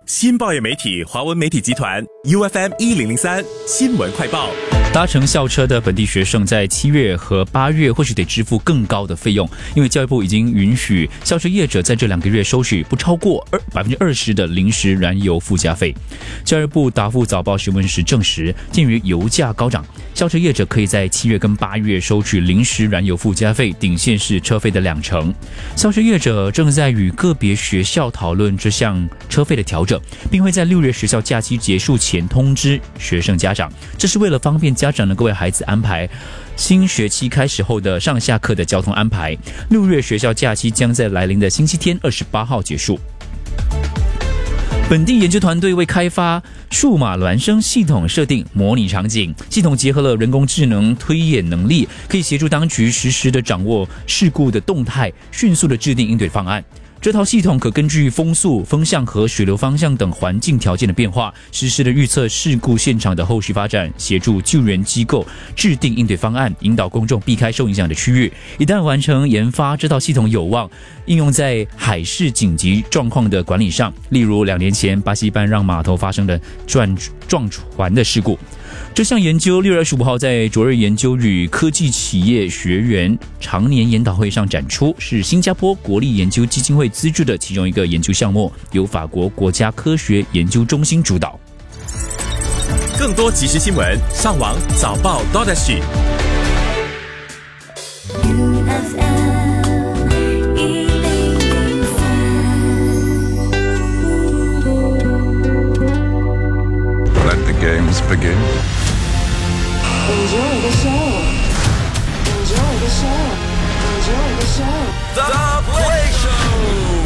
新报业媒体华文媒体集团 UFM1003 新闻快报。 搭乘校车的本地学生在7月和8月或许得支付更高的费用，因为教育部已经允许校车业者在这2个月收取不超过20%的临时燃油附加费。教育部答复早报询问时证实，鉴于油价高涨，校车业者可以在7月跟8月收取临时燃油附加费，顶限是车费的2成。校车业者正在与个别学校讨论这项车费的调整，并会在6月学校假期结束前通知学生家长，这是为了方便家长能够为孩子安排新学期开始后的上下课的交通安排。6月学校假期将在来临的星期天28号结束。本地研究团队为开发数码孪生系统设定模拟场景，系统结合了人工智能推演能力，可以协助当局实时的掌握事故的动态，迅速的制定应对方案。这套系统可根据风速、风向和水流方向等环境条件的变化，实时的预测事故现场的后续发展，协助救援机构制定应对方案，引导公众避开受影响的区域。一旦完成研发，这套系统有望应用在海事紧急状况的管理上，例如2年前巴西班让码头发生的撞船的事故。这项研究6月25号在卓越研究与科技企业学园常年研讨会上展出，是新加坡国立研究基金会资助的其中一个研究项目，由法国国家科学研究中心主导。 更多即时新闻，上网早报 .SG。